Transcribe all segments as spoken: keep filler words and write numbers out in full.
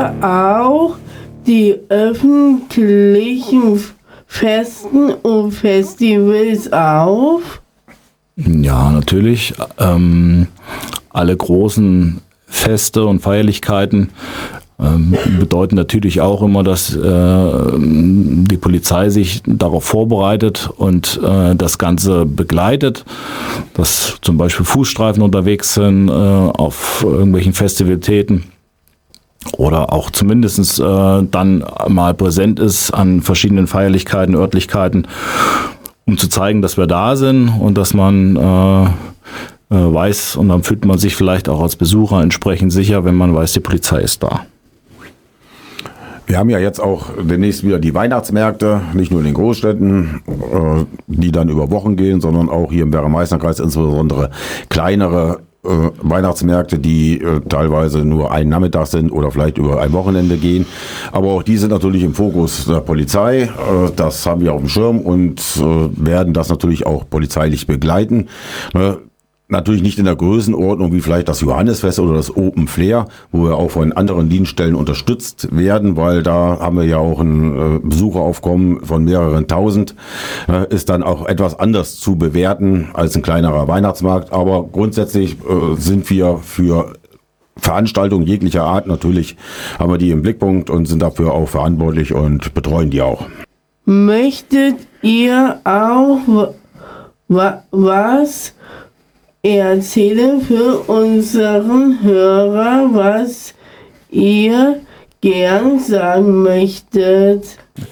ihr auch die öffentlichen Festen und Festivals auf? Ja, natürlich. Ähm, alle großen Feste und Feierlichkeiten ähm, bedeuten natürlich auch immer, dass äh, die Polizei sich darauf vorbereitet und äh, das Ganze begleitet, dass zum Beispiel Fußstreifen unterwegs sind äh, auf irgendwelchen Festivitäten oder auch zumindest äh, dann mal präsent ist an verschiedenen Feierlichkeiten, Örtlichkeiten, um zu zeigen, dass wir da sind und dass man äh, äh, weiß, und dann fühlt man sich vielleicht auch als Besucher entsprechend sicher, wenn man weiß, die Polizei ist da. Wir haben ja jetzt auch demnächst wieder die Weihnachtsmärkte, nicht nur in den Großstädten, äh, die dann über Wochen gehen, sondern auch hier im Werra-Meißner-Kreis insbesondere kleinere Äh, Weihnachtsmärkte, die äh, teilweise nur einen Nachmittag sind oder vielleicht über ein Wochenende gehen. Aber auch die sind natürlich im Fokus der Polizei. Äh, das haben wir auf dem Schirm und äh, werden das natürlich auch polizeilich begleiten. Ne? Natürlich nicht in der Größenordnung wie vielleicht das Johannisfest oder das Open Flair, wo wir auch von anderen Dienststellen unterstützt werden, weil da haben wir ja auch ein äh, Besucheraufkommen von mehreren tausend. Äh, ist dann auch etwas anders zu bewerten als ein kleinerer Weihnachtsmarkt. Aber grundsätzlich äh, sind wir für Veranstaltungen jeglicher Art, natürlich haben wir die im Blickpunkt und sind dafür auch verantwortlich und betreuen die auch. Möchtet ihr auch wa- was erzählen für unseren Hörer, was ihr gern sagen möchtet?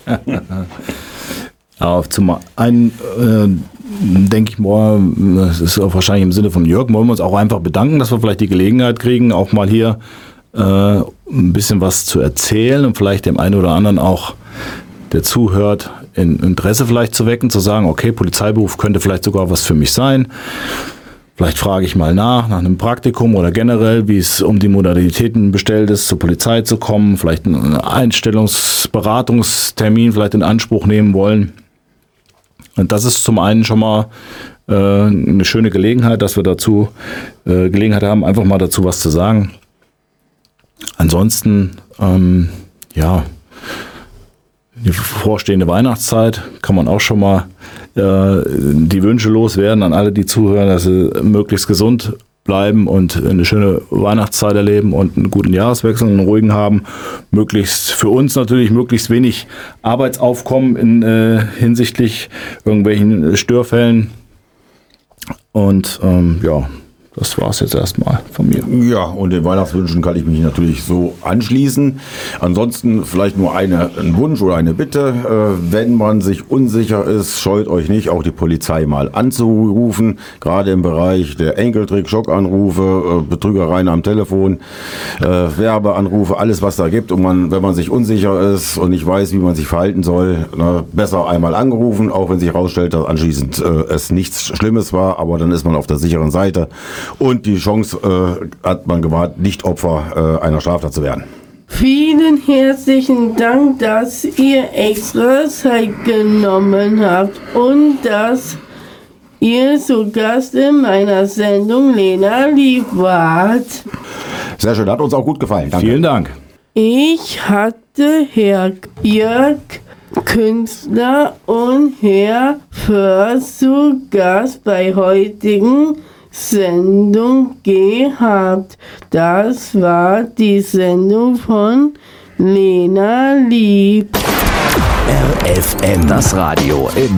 Ja, zum einen äh, denke ich mal, das ist auch wahrscheinlich im Sinne von Jörg, wollen wir uns auch einfach bedanken, dass wir vielleicht die Gelegenheit kriegen, auch mal hier äh, ein bisschen was zu erzählen und vielleicht dem einen oder anderen auch, der zuhört, in Interesse vielleicht zu wecken, zu sagen, okay, Polizeiberuf könnte vielleicht sogar was für mich sein. Vielleicht frage ich mal nach, nach einem Praktikum oder generell, wie es um die Modalitäten bestellt ist, zur Polizei zu kommen, vielleicht einen Einstellungsberatungstermin vielleicht in Anspruch nehmen wollen. Und das ist zum einen schon mal äh, eine schöne Gelegenheit, dass wir dazu äh, Gelegenheit haben, einfach mal dazu was zu sagen. Ansonsten, ähm, ja, die vorstehende Weihnachtszeit kann man auch schon mal äh, die Wünsche loswerden an alle, die zuhören, dass sie möglichst gesund bleiben und eine schöne Weihnachtszeit erleben und einen guten Jahreswechsel, einen ruhigen haben. Möglichst für uns natürlich möglichst wenig Arbeitsaufkommen in, äh, hinsichtlich irgendwelchen Störfällen. Und ähm, ja, das war es jetzt erstmal von mir. Ja, und den Weihnachtswünschen kann ich mich natürlich so anschließen. Ansonsten vielleicht nur eine, ein Wunsch oder eine Bitte. Äh, wenn man sich unsicher ist, scheut euch nicht, auch die Polizei mal anzurufen. Gerade im Bereich der Enkeltrick, Schockanrufe, äh, Betrügereien am Telefon, äh, Werbeanrufe, alles was da gibt. Und man, wenn man sich unsicher ist und nicht weiß, wie man sich verhalten soll, na, besser einmal angerufen, auch wenn sich herausstellt, dass anschließend äh, es nichts Schlimmes war. Aber dann ist man auf der sicheren Seite. Und die Chance äh, hat man gewahrt, nicht Opfer äh, einer Straftat zu werden. Vielen herzlichen Dank, dass ihr extra Zeit genommen habt und dass ihr zu Gast in meiner Sendung Lena Lieb wart. Sehr schön, hat uns auch gut gefallen. Danke. Vielen Dank. Ich hatte Herr Jörg Künstler und Herr Förs zu Gast bei heutigen Sendung gehabt. Das war die Sendung von Lena Lieb. R F M, das Radio im